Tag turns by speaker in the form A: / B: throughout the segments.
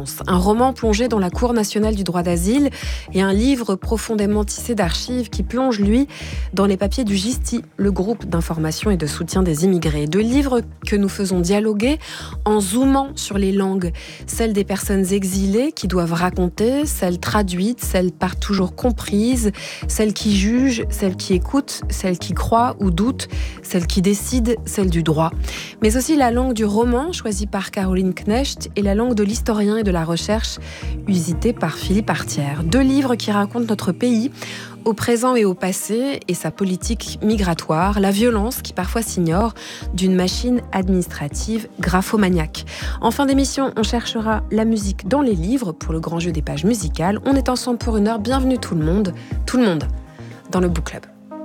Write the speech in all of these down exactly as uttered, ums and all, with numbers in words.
A: Violence, un roman plongé dans la Cour nationale du droit d'asile et un livre profondément tissé d'archives qui plonge, lui, dans les papiers du GISTI, le groupe d'information et de soutien des immigrés. Deux livres que nous faisons dialoguer en zoomant sur les langues, celles des personnes exilées qui doivent raconter, celles traduites, celles par toujours comprises, celles qui jugent, celles qui écoutent, celles qui croient ou doutent, celles qui décident, celles du droit. Mais aussi la langue du roman, choisie par Caroline Knecht, et la langue de l'historien et de la recherche, usitée par Philippe Artière. Deux livres qui racontent notre pays, au présent et au passé, et sa politique migratoire, la violence qui parfois s'ignore d'une machine administrative graphomaniaque. En fin d'émission, on cherchera la musique dans les livres pour le grand jeu des pages musicales. On est ensemble pour une heure. Bienvenue tout le monde, tout le monde, dans le Book Club.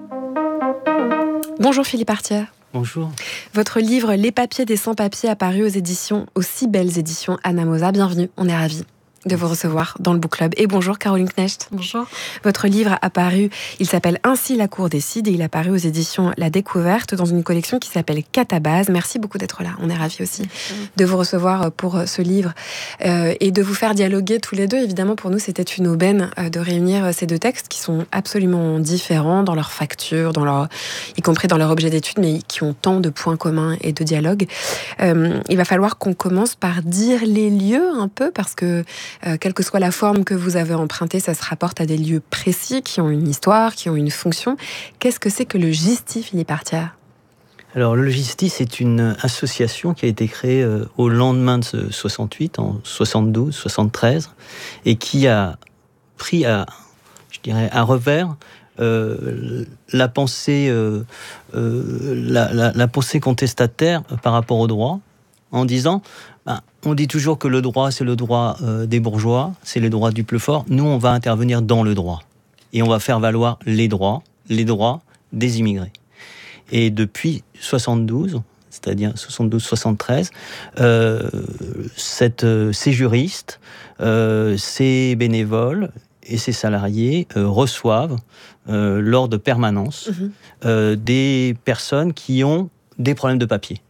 A: Bonjour Philippe Artière.
B: Bonjour.
A: Votre livre « Les papiers des sans-papiers » apparu aux éditions, aux si belles éditions Anamosa. Bienvenue, on est ravis de vous recevoir dans le Book Club. Et bonjour Caroline Knecht.
C: Bonjour.
A: Votre livre a paru, il s'appelle Ainsi la Cour décide et il a paru aux éditions La Découverte dans une collection qui s'appelle Catabase. Merci beaucoup d'être là. On est ravis aussi de vous recevoir pour ce livre euh, et de vous faire dialoguer tous les deux. Évidemment, pour nous, c'était une aubaine euh, de réunir ces deux textes qui sont absolument différents dans leur facture, dans leur, y compris dans leur objet d'étude, mais qui ont tant de points communs et de dialogues. Euh, il va falloir qu'on commence par dire les lieux un peu parce que Euh, quelle que soit la forme que vous avez empruntée, ça se rapporte à des lieux précis qui ont une histoire, qui ont une fonction. Qu'est-ce que c'est que le GISTI, Philippe Artière ?
B: Alors, le GISTI, c'est une association qui a été créée euh, au lendemain de soixante-huit, en soixante-douze, soixante-treize, et qui a pris à, je dirais, à revers euh, la pensée, euh, euh, la, la, la pensée contestataire par rapport au droit, en disant, ben, on dit toujours que le droit, c'est le droit euh, des bourgeois, c'est les droits du plus fort. Nous, on va intervenir dans le droit. Et on va faire valoir les droits, les droits des immigrés. Et depuis soixante-douze, c'est-à-dire soixante-douze soixante-treize, euh, cette, euh, ces juristes, euh, ces bénévoles et ces salariés euh, reçoivent, euh, lors de permanences, mmh. euh, des personnes qui ont des problèmes de papier.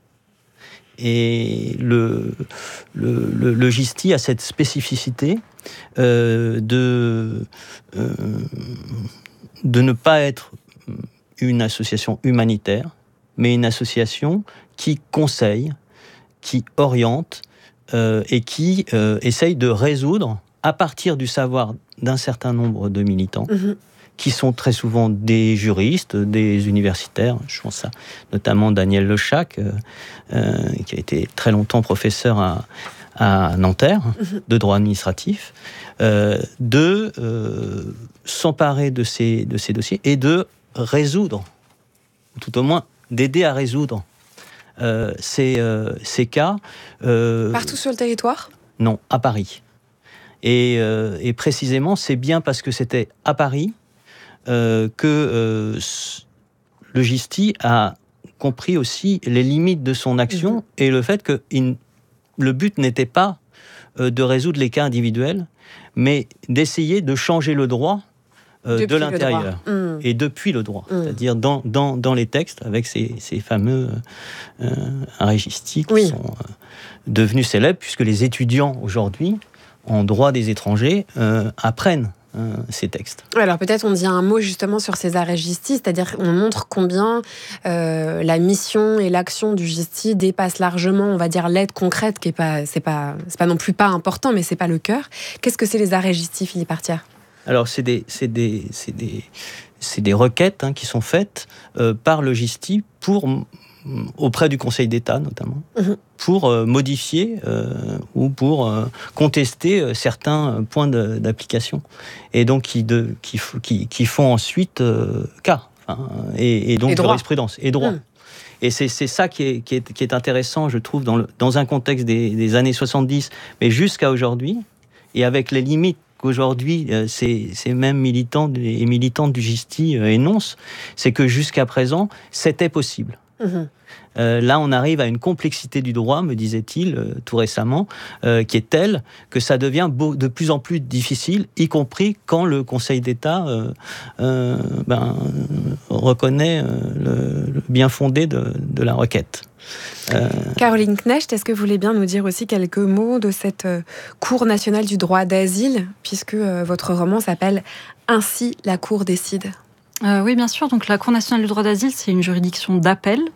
B: Et le, le, le, le GISTI a cette spécificité euh, de, euh, de ne pas être une association humanitaire, mais une association qui conseille, qui oriente euh, et qui euh, essaye de résoudre, à partir du savoir d'un certain nombre de militants, mmh. qui sont très souvent des juristes, des universitaires. Je pense à notamment Daniel Lechac, euh, euh, qui a été très longtemps professeur à, à Nanterre, mmh. de droit administratif, euh, de euh, s'emparer de ces, de ces dossiers et de résoudre, tout au moins d'aider à résoudre euh, ces, euh, ces cas.
A: Euh, Partout sur le territoire ?
B: Non, à Paris. Et, euh, et précisément, c'est bien parce que c'était à Paris Euh, que euh, le GISTI a compris aussi les limites de son action mmh. et le fait que il, le but n'était pas euh, de résoudre les cas individuels, mais d'essayer de changer le droit euh, de l'intérieur mmh. et depuis le droit, mmh. c'est-à-dire dans, dans, dans les textes avec ces, ces fameux euh, arrêts GISTI qui oui. sont euh, devenus célèbres puisque les étudiants aujourd'hui en droit des étrangers euh, apprennent Euh, ces textes.
A: Alors peut-être on dit un mot justement sur ces arrêts GISTI, c'est-à-dire on montre combien euh, la mission et l'action du GISTI dépassent largement, on va dire, l'aide concrète, qui est pas, c'est pas, c'est pas non plus pas important, mais c'est pas le cœur. Qu'est-ce que c'est les arrêts GISTI, Philippe Artière ?
B: Alors c'est des, c'est des, c'est des, c'est des requêtes hein, qui sont faites euh, par le GISTI pour auprès du Conseil d'État notamment, mmh. pour euh, modifier euh, ou pour euh, contester euh, certains points de, d'application, et donc qui, de, qui, qui, qui font ensuite euh, cas, hein, et, et donc et jurisprudence et droit. Mmh. Et c'est, c'est ça qui est, qui, est, qui est intéressant, je trouve, dans, le, dans un contexte des, des années soixante-dix, mais jusqu'à aujourd'hui, et avec les limites qu'aujourd'hui, euh, ces, ces mêmes militants et militantes du GISTI euh, énoncent, c'est que jusqu'à présent, c'était possible. Mmh. Euh, là, on arrive à une complexité du droit, me disait-il euh, tout récemment, euh, qui est telle que ça devient beau, de plus en plus difficile, y compris quand le Conseil d'État euh, euh, ben, reconnaît euh, le, le bien fondé de, de la requête.
A: Euh... Caroline Knecht, est-ce que vous voulez bien nous dire aussi quelques mots de cette euh, Cour nationale du droit d'asile, puisque euh, votre roman s'appelle « Ainsi la Cour décide ».
C: Euh, oui, bien sûr. Donc, la Cour nationale du droit d'asile, c'est une juridiction d'appel